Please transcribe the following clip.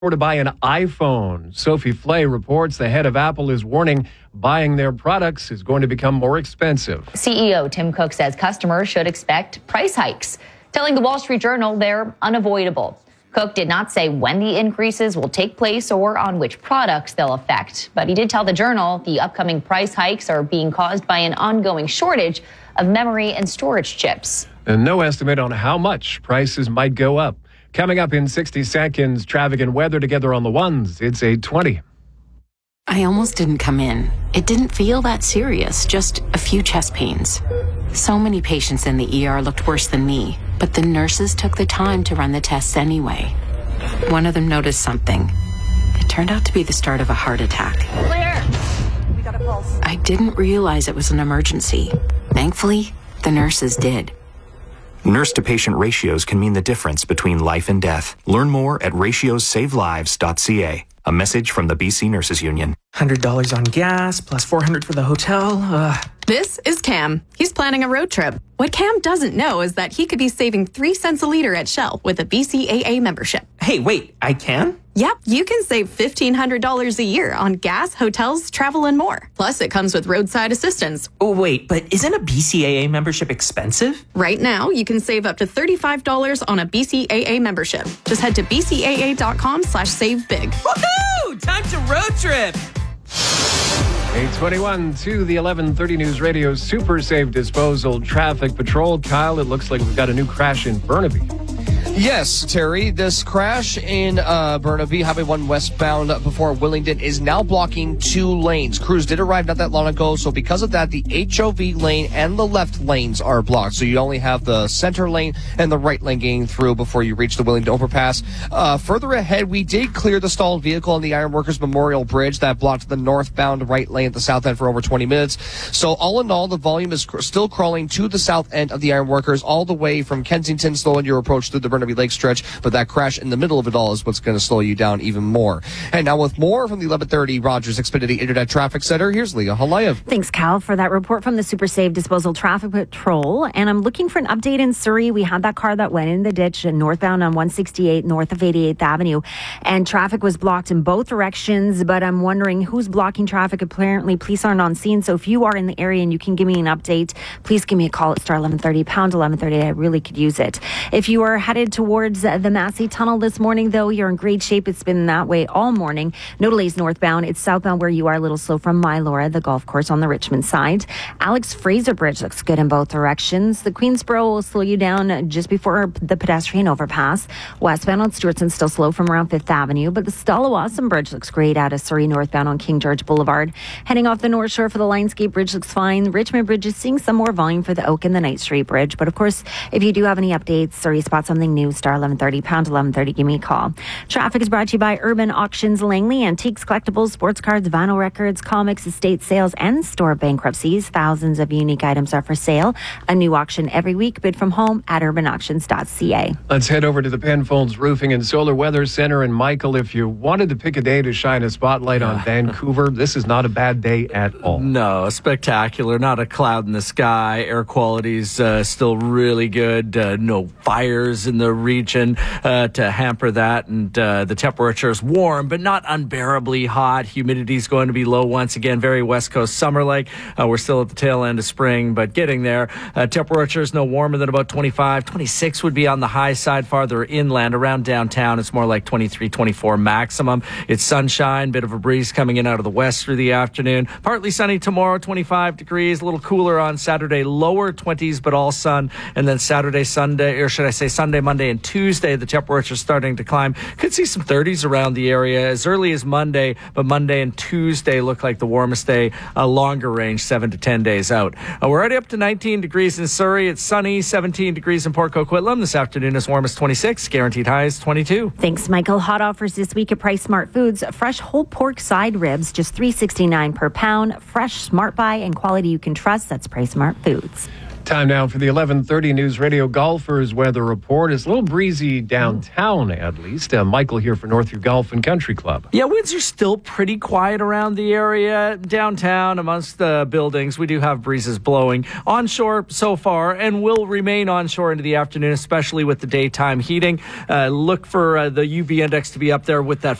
or to buy an iPhone. Sophie Flay reports the head of Apple is warning buying their products is going to become more expensive. CEO Tim Cook says customers should expect price hikes, telling the Wall Street Journal they're unavoidable. Cook did not say when the increases will take place or on which products they'll affect, but he did tell the Journal the upcoming price hikes are being caused by an ongoing shortage of memory and storage chips. And no estimate on how much prices might go up. Coming up in 60 seconds, traffic and weather together on the ones. It's 8:20. I almost didn't come in. It didn't feel that serious, just a few chest pains. So many patients in the ER looked worse than me, but the nurses took the time to run the tests anyway. One of them noticed something. It turned out to be the start of a heart attack. Claire, we got a pulse. I didn't realize it was an emergency. Thankfully, the nurses did. Nurse-to-patient ratios can mean the difference between life and death. Learn more at ratiosavelives.ca. A message from the BC Nurses Union. $100 on gas, plus $400 for the hotel. This is Cam. He's planning a road trip. What Cam doesn't know is that he could be saving 3 cents a liter at Shell with a BCAA membership. Hey, wait, I can? Yep, you can save $1,500 a year on gas, hotels, travel, and more. Plus, it comes with roadside assistance. Oh, wait, but isn't a BCAA membership expensive? Right now, you can save up to $35 on a BCAA membership. Just head to bcaa.com/savebig. Woohoo! Time to road trip! 8:21 to the 11:30 News Radio Super Safe Disposal Traffic Patrol. Kyle, it looks like we've got a new crash in Burnaby. Yes, Terry, this crash in Burnaby, Highway 1 westbound before Willingdon is now blocking 2 lanes. Crews did arrive not that long ago, so because of that, the HOV lane and the left lanes are blocked. So you only have the center lane and the right lane getting through before you reach the Willingdon overpass. Further ahead, we did clear the stalled vehicle on the Ironworkers Memorial Bridge that blocked the northbound right lane at the south end for over 20 minutes. So all in all, the volume is still crawling to the south end of the Ironworkers all the way from Kensington, slowing your approach through the Burnaby Lake stretch, but that crash in the middle of it all is what's going to slow you down even more. And now with more from the 1130 Rogers Xfinity Internet Traffic Center, here's Leah Halayev. Thanks, Cal, for that report from the Super Safe Disposal Traffic Patrol. And I'm looking for an update in Surrey. We had that car that went in the ditch northbound on 168 north of 88th Avenue, and traffic was blocked in both directions, but I'm wondering who's blocking traffic. Apparently, police aren't on scene, so if you are in the area and you can give me an update, please give me a call at star 1130, pound 1130. I really could use it. If you are headed towards the Massey Tunnel this morning, though, you're in great shape. It's been that way all morning. No delays northbound. It's southbound where you are, a little slow from Mylora, the golf course on the Richmond side. Alex Fraser Bridge looks good in both directions. The Queensboro will slow you down just before the pedestrian overpass. Westbound on Stewartson still slow from around 5th Avenue, but the Stallawasam Bridge looks great out of Surrey northbound on King George Boulevard. Heading off the North Shore for the Lionsgate Bridge looks fine. Richmond Bridge is seeing some more volume for the Oak and the Knight Street Bridge. But of course, if you do have any updates or you spot something new, star 1130, pound 1130, give me a call. Traffic is brought to you by Urban Auctions Langley, antiques, collectibles, sports cards, vinyl records, comics, estate sales, and store bankruptcies. Thousands of unique items are for sale. A new auction every week. Bid from home at urbanauctions.ca. Let's head over to the Penfolds Roofing and Solar Weather Center. And Michael, if you wanted to pick a day to shine a spotlight on Vancouver, this is not a bad day at all. No, spectacular. Not a cloud in the sky. Air quality's still really good. No fires in the region to hamper that. And the temperature is warm, but not unbearably hot. Humidity's going to be low once again. Very West Coast summer-like. We're still at the tail end of spring, but getting there. Temperatures no warmer than about 25. 26 would be on the high side farther inland. Around downtown, it's more like 23, 24 maximum. It's sunshine, bit of a breeze coming in out of the west through the afternoon. Partly sunny tomorrow, 25 degrees. A little cooler on Saturday, lower 20s, but all sun. And then Saturday, Sunday, or should I say Sunday, Monday, and Tuesday, the temperature starting to climb. Could see some 30s around the area as early as Monday, but Monday and Tuesday look like the warmest day, a longer range, 7 to 10 days out. We're already up to 19 degrees in Surrey. It's sunny, 17 degrees in Port Coquitlam. This afternoon is warm as 26, guaranteed high is 22. Thanks, Michael. Hot offers this week at Price Smart Foods. Fresh whole pork side ribs, just $3.69 per pound. Fresh, Smart Buy, and quality you can trust. That's Price Smart Foods. Time now for the 11:30 News Radio Golfers Weather Report. It's a little breezy downtown, at least. Michael here for Northview Golf and Country Club. Yeah, winds are still pretty quiet around the area. Downtown, amongst the buildings, we do have breezes blowing. Onshore so far, and will remain onshore into the afternoon, especially with the daytime heating. Look for the UV index to be up there with that